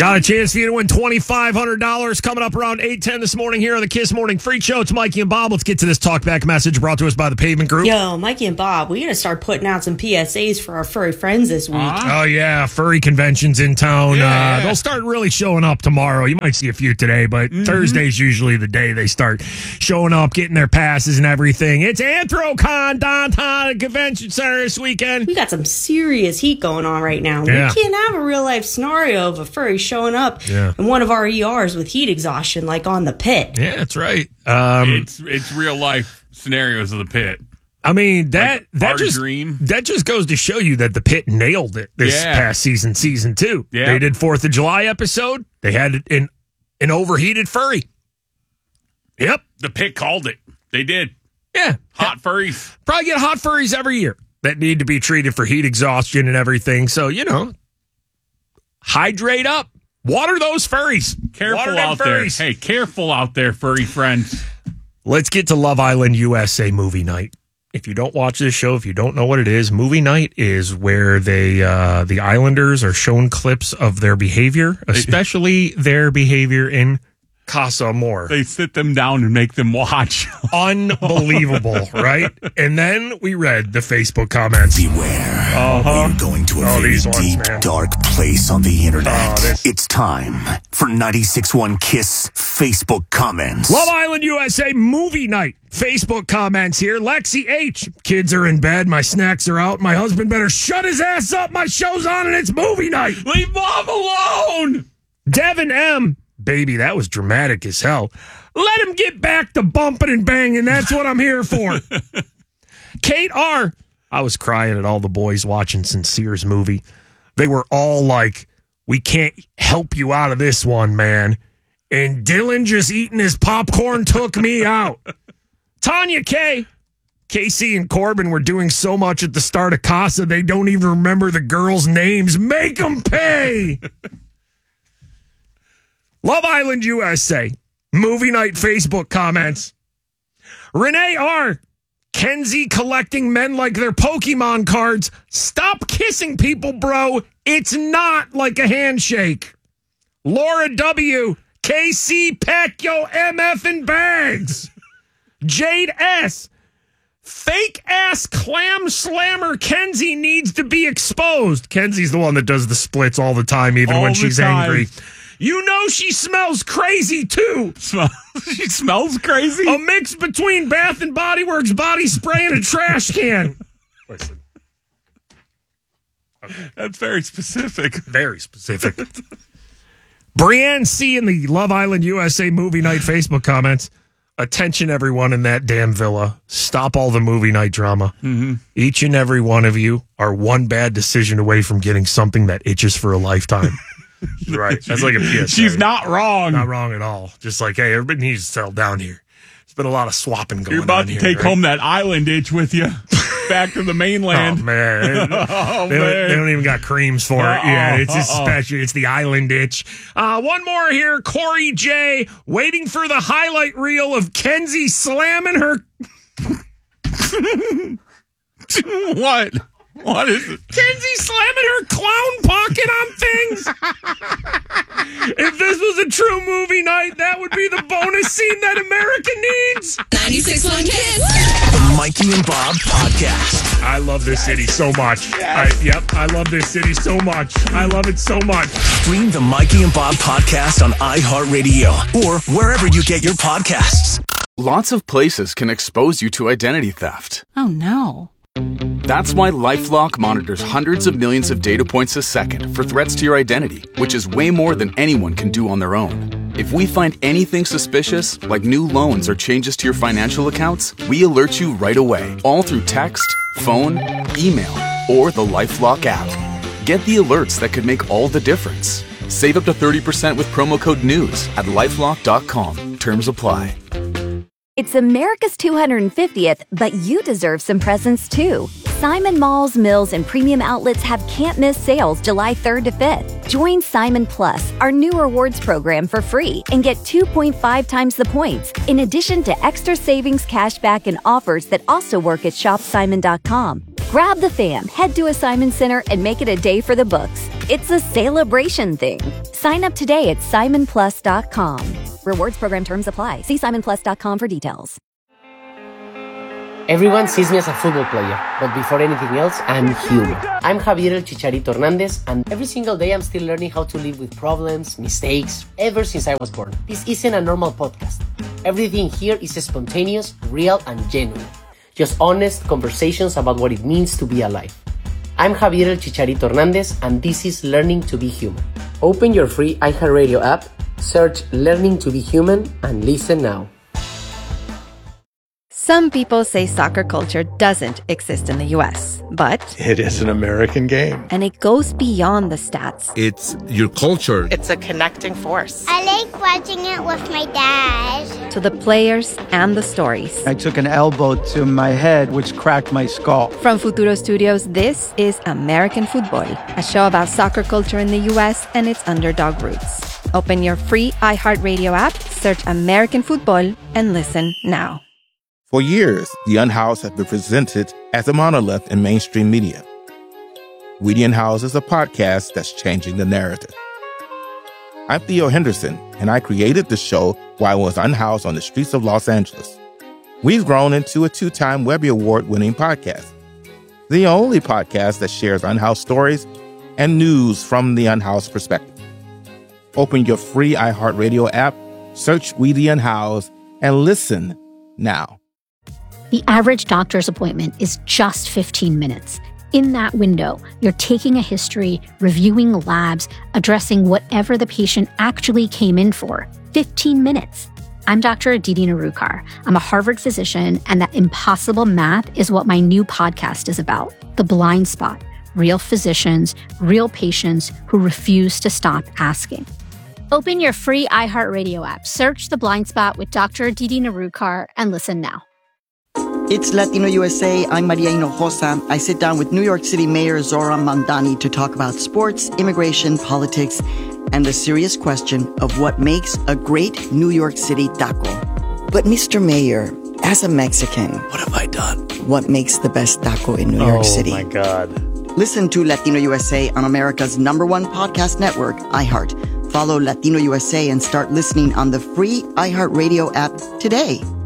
Got a chance for you to win $2,500 coming up around 8:10 this morning here on the Kiss Morning Freak Show. It's Mikey and Bob. Let's get to this talkback message brought to us by the Pavement Group. Yo, Mikey and Bob, we got to start putting out some PSAs for our furry friends this week. Oh, yeah. Furry conventions in town. Yeah. They'll start really showing up tomorrow. You might see a few today, but Thursday's usually the day they start showing up, getting their passes and everything. It's Anthrocon downtown at Convention Center this weekend. We got some serious heat going on right now. Yeah. We can't have a real life scenario of a furry showing up in one of our ERs with heat exhaustion, like on the pit. Yeah, that's right. It's real life scenarios of the pit. I mean, Our that dream. just goes to show you that the pit nailed it this past season 2. Yeah. They did 4th of July episode. They had an overheated furry. Yep. The pit called it. They did. Yeah. Hot furries. Probably get hot furries every year that need to be treated for heat exhaustion and everything. So, hydrate up. Water those furries. Careful Water them out there. furries. Hey, careful out there, furry friends. Let's get to Love Island USA movie night. If you don't watch this show, if you don't know what it is, movie night is where the Islanders are shown clips of their behavior, especially their behavior in Casa Amor. They sit them down and make them watch. Unbelievable, right? And then we read the Facebook comments. Beware. We're going to a very these ones, deep, man. dark place on the internet. this- It's time for 96.1 Kiss Facebook comments. Love Island USA movie night. Facebook comments here. Lexi H. Kids are in bed. My snacks are out. My husband better shut his ass up. My show's on and it's movie night. Leave Mom alone. Devin M. Baby, that was dramatic as hell. Let him get back to bumping and banging. That's what I'm here for. Kate R. I was crying at all the boys watching Sincere's movie. They were all like, we can't help you out of this one, man. And Dylan just eating his popcorn took me out. Tanya K. Casey and Corbin were doing so much at the start of Casa, they don't even remember the girls' names. Make them pay. Love Island USA. Movie night Facebook comments. Renee R. Kenzie collecting men like their Pokemon cards. Stop kissing people, bro. It's not like a handshake. Laura W. KC Peck, yo, MF and bags. Jade S. Fake ass clam slammer Kenzie needs to be exposed. Kenzie's the one that does the splits all the time, even All when the she's time. angry. You know she smells crazy, too. She smells crazy. A mix between Bath and Body Works body spray and a trash can. Listen. That's very specific. Very specific. Brianne C. in the Love Island USA movie night Facebook comments. Attention, everyone in that damn villa. Stop all the movie night drama. Mm-hmm. Each and every one of you are one bad decision away from getting something that itches for a lifetime. Right. That's like a PSA. She's not wrong. Not wrong at all. Just like, hey, everybody needs to settle down here. There's been a lot of swapping going on. You're about to take home that island itch with you back to the mainland. Oh, man. They don't even got creams for it. Yeah, it's just special. It's the island itch. One more here. Corey J. waiting for the highlight reel of Kenzie slamming her. What? What is it? Kenzie slamming her clown pocket on things. If this was a true movie night, that would be the bonus scene that America needs. 96.1 Kiss. The Mikey and Bob Podcast. I love this city so much. I love this city so much. I love it so much. Stream the Mikey and Bob Podcast on iHeartRadio or wherever you get your podcasts. Lots of places can expose you to identity theft. Oh, no. That's why LifeLock monitors hundreds of millions of data points a second for threats to your identity, which is way more than anyone can do on their own. If we find anything suspicious, like new loans or changes to your financial accounts, we alert you right away, all through text, phone, email, or the LifeLock app. Get the alerts that could make all the difference. Save up to 30% with promo code NEWS at LifeLock.com. Terms apply. It's America's 250th, but you deserve some presents too. Simon Malls, Mills, and Premium Outlets have can't-miss sales July 3rd to 5th. Join Simon Plus, our new rewards program, for free and get 2.5 times the points, in addition to extra savings, cashback, and offers that also work at shopsimon.com. Grab the fam, head to a Simon Center, and make it a day for the books. It's a celebration thing. Sign up today at simonplus.com. Rewards program terms apply. See simonplus.com for details. Everyone sees me as a football player, but before anything else, I'm human. I'm Javier El Chicharito Hernandez, and every single day I'm still learning how to live with problems, mistakes, ever since I was born. This isn't a normal podcast. Everything here is spontaneous, real, and genuine. Just honest conversations about what it means to be alive. I'm Javier El Chicharito Hernandez, and this is Learning to be Human. Open your free iHeartRadio app, search Learning to be Human, and listen now. Some people say soccer culture doesn't exist in the U.S., but it is an American game. And it goes beyond the stats. It's your culture. It's a connecting force. I like watching it with my dad. To the players and the stories. I took an elbow to my head, which cracked my skull. From Futuro Studios, this is American Football, a show about soccer culture in the U.S. and its underdog roots. Open your free iHeartRadio app, search American Football, and listen now. For years, The Unhoused have been presented as a monolith in mainstream media. We the Unhoused is a podcast that's changing the narrative. I'm Theo Henderson, and I created the show while I was unhoused on the streets of Los Angeles. We've grown into a 2-time Webby Award-winning podcast, the only podcast that shares unhoused stories and news from the unhoused perspective. Open your free iHeartRadio app, search We the Unhoused, and listen now. The average doctor's appointment is just 15 minutes. In that window, you're taking a history, reviewing labs, addressing whatever the patient actually came in for. 15 minutes. I'm Dr. Aditi Narukar. I'm a Harvard physician, and that impossible math is what my new podcast is about. The Blind Spot. Real physicians, real patients who refuse to stop asking. Open your free iHeartRadio app, search The Blind Spot with Dr. Aditi Narukar, and listen now. It's Latino USA. I'm Maria Hinojosa. I sit down with New York City Mayor Zoran Mandani to talk about sports, immigration, politics, and the serious question of what makes a great New York City taco. But Mr. Mayor, as a Mexican, what have I done? What makes the best taco in New York City? Oh, my God. Listen to Latino USA on America's #1 podcast network, iHeart. Follow Latino USA and start listening on the free iHeartRadio app today.